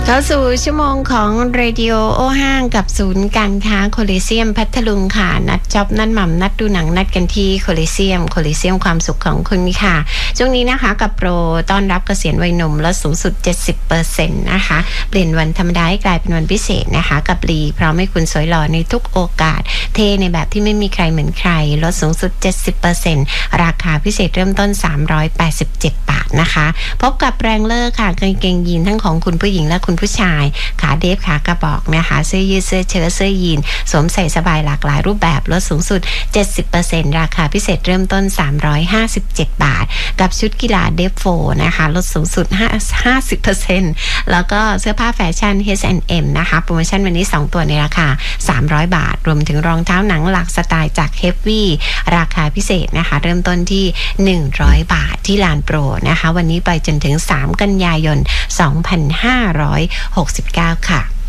เข้าสู่ชั่วโมงของเรดิโอโอห้างกับศูนย์การค้าโคลิเซียมพัทลุงค่ะนัดจ็อบนัดหม่ำนัดดูหนังนัดกันที่โคลิเซียมความสุขของคุณค่ะช่วงนี้นะคะกับโปรต้อนรับเกษียณวัยหนุ่มลดสูงสุด 70% นะคะเปลี่ยนวันธรรมดาให้กลายเป็นวันพิเศษนะคะกับลีพร้อมให้คุณสวยหล่อในทุกโอกาสเทในแบบที่ไม่มีใครเหมือนใครลดสูงสุด 70% ราคาพิเศษเริ่มต้น387 บาทนะคะพบกับแรงเลอร์ค่ะกางเกงยีนทั้งของคุณผู้หญิงและคุณผู้ชายขาเดฟขากระบอกนะคะเสื้อยืดเสื้อเชิ้ตเสื้อยีนสวมใส่สบายหลากหลายรูปแบบลดสูงสุด 70% ราคาพิเศษเริ่มต้น357 บาทกับชุดกีฬาเดฟโฟนะคะลดสูงสุด 50% แล้วก็เสื้อผ้าแฟชั่น H&M นะคะโปรโมชั่นวันนี้2ตัวในราคา300 บาทรวมถึงรองเท้าหนังหลักสไตล์จาก Heavy ราคาพิเศษนะคะเริ่มต้นที่100 บาทที่ลานโปรนะคะวันนี้ไปจนถึง3 กันยายน 2569 ค่ะ